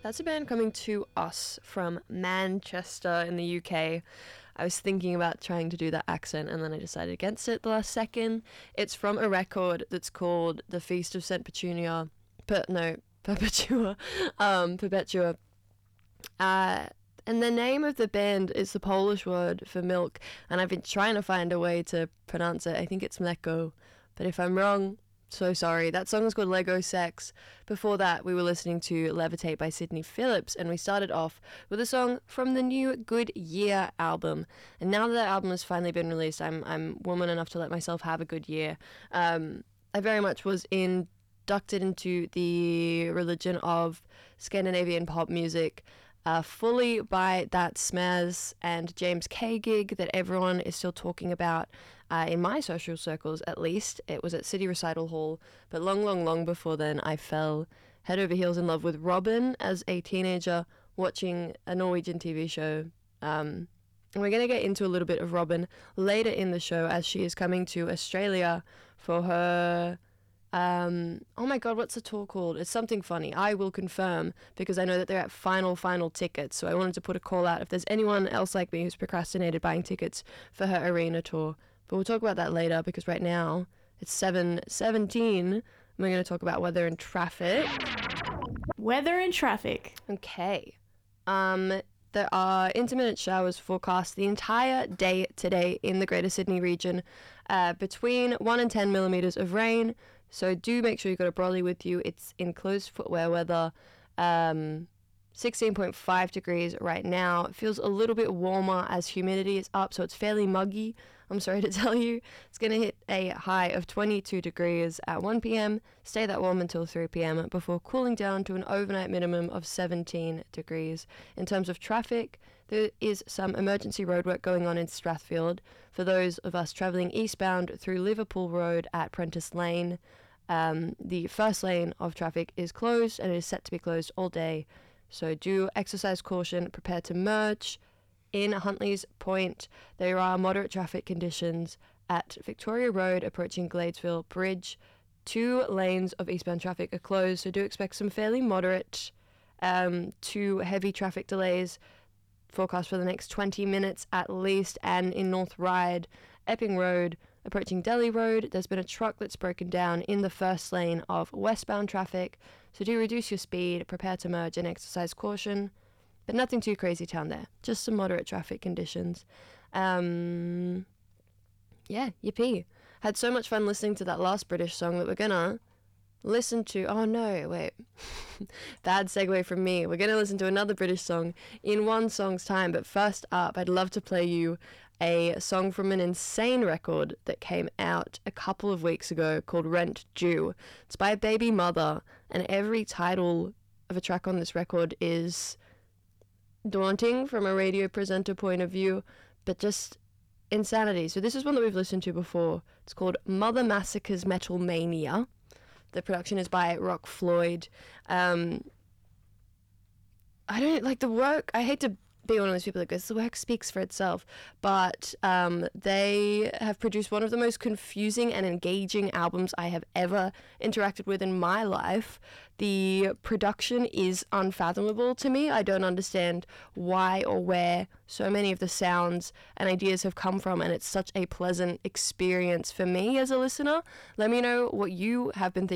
That's a band coming to us from Manchester in the UK. I was thinking about trying to do that accent and then I decided against it the last second. It's from a record that's called The Feast of St. Petunia. Perpetua. Perpetua. And the name of the band is the Polish word for milk, and I've been trying to find a way to pronounce it. I think it's mleko, but if I'm wrong, so sorry. That song is called Lego Sex. Before that, we were listening to Levitate by Sydney Phillips, and we started off with a song from the new Good Year album. And now that album has finally been released, I'm woman enough to let myself have a good year. I very much was inducted into the religion of Scandinavian pop music fully by that Smaz and James K gig that everyone is still talking about in my social circles, at least. It was at City Recital Hall, but long before then I fell head over heels in love with Robin as a teenager watching a Norwegian TV show. And we're going to get into a little bit of Robin later in the show as she is coming to Australia for her... oh my god, what's the tour called? It's something funny. I will confirm, because I know that they're at final tickets, so I wanted to put a call out if there's anyone else like me who's procrastinated buying tickets for her arena tour. But we'll talk about that later, because right now it's 7:17 and we're going to talk about weather and traffic. Weather and traffic. Okay. There are intermittent showers forecast the entire day today in the Greater Sydney region, between 1 and 10 millimetres of rain. So do make sure you've got a brolly with you. It's enclosed footwear weather. 16.5 degrees right now. It feels a little bit warmer as humidity is up, so it's fairly muggy. I'm sorry to tell you. It's going to hit a high of 22 degrees at 1 p.m, stay that warm until 3 p.m, before cooling down to an overnight minimum of 17 degrees. In terms of traffic, there is some emergency roadwork going on in Strathfield. For those of us travelling eastbound through Liverpool Road at Prentice Lane, the first lane of traffic is closed and it is set to be closed all day. So do exercise caution, prepare to merge. In Huntleys Point, there are moderate traffic conditions at Victoria Road approaching Gladesville Bridge. 2 lanes of eastbound traffic are closed, so do expect some fairly moderate to heavy traffic delays forecast for the next 20 minutes at least. And in North Ryde, Epping Road approaching Delhi Road, there's been a truck that's broken down in the first lane of westbound traffic, so do reduce your speed, prepare to merge and exercise caution. But nothing too crazy down there, just some moderate traffic conditions. Yeah, yippee. Had so much fun listening to that last British song that we're gonna listen to. Oh no, wait. Bad segue from me. We're gonna listen to another British song in one song's time, but first up, I'd love to play you a song from an insane record that came out a couple of weeks ago called Rent Due. It's by Baby Mother, and every title of a track on this record is daunting from a radio presenter point of view, but just insanity. So this is one that we've listened to before. It's called Mother Massacre's Metal Mania. The production is by Rock Floyd. I don't like the work. I hate to be one of those people that goes, the work speaks for itself, but they have produced one of the most confusing and engaging albums I have ever interacted with in my life. The production is unfathomable to me. I don't understand why or where so many of the sounds and ideas have come from, and it's such a pleasant experience for me as a listener. Let me know what you have been thinking